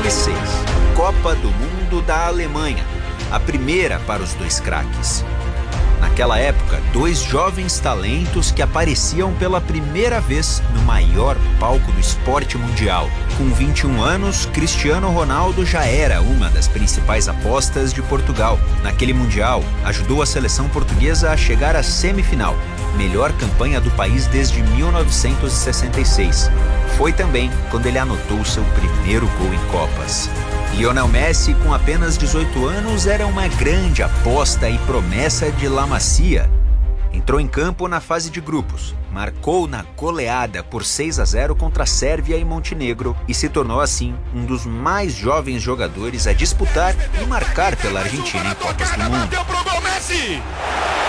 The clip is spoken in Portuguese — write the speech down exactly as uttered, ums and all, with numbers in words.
nove seis, Copa do Mundo da Alemanha, a primeira para os dois craques. Naquela época, dois jovens talentos que apareciam pela primeira vez no maior palco do esporte mundial. Com vinte e um anos, Cristiano Ronaldo já era uma das principais apostas de Portugal. Naquele Mundial, ajudou a seleção portuguesa a chegar à semifinal, melhor campanha do país desde mil novecentos e sessenta e seis. Foi também quando ele anotou seu primeiro gol em Copas. Lionel Messi, com apenas dezoito anos, era uma grande aposta e promessa de La Masia. Entrou em campo na fase de grupos, marcou na goleada por seis a zero contra a Sérvia e Montenegro e se tornou assim um dos mais jovens jogadores a disputar e marcar pela Argentina em Copas do Mundo.